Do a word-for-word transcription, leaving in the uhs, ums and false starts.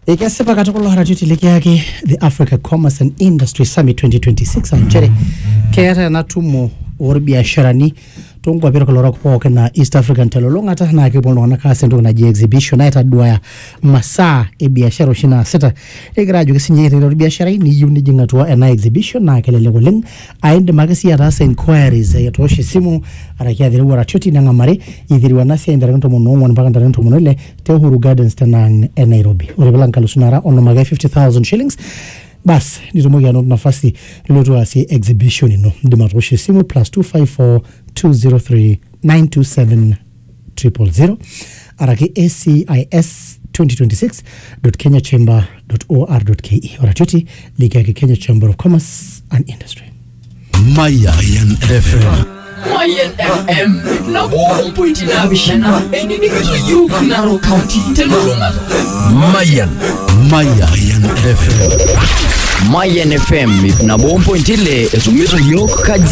Ikasipa katukolo haratuti liki yake the Africa Commerce and Industry Summit twenty twenty-six anjere kera natumo orbiasharani tungwa pira kolora kupoke na East African telolonga ta na kibono na kasi ndo na exhibition na itadua masaa e biashara ishirini na sita igraju kisinjiri ro biashara ni yuni jingatua na exhibition na kelele goleng aende magasi ya rasa inquiries ya toshi simu arakia dhiri wara choti na ngamare idhiri wanasi ya indaranto monongo mpaka indaranto monole te Uhuru Gardens tanang e Nairobi uriblanka lusunara ono magai fifty thousand shillings. Bas, nitumogi ya nafasi nilotu wasi exhibition ino. Ndimatoshe simu plus two five four two zero three nine two seven zero zero zero. Araki A C I S twenty twenty-six dot kenya chamber dot or dot ke. Oratuti, ligi ya Kenya Chamber of Commerce and Industry. Mayan F M. Mayan F M. Na buong puiti na bishana. Eni nikato yuk Narok County. Telulunga. Mayan. Mayan F M. Mayan F M. Na buong puiti le. Esumiso yuk kaja.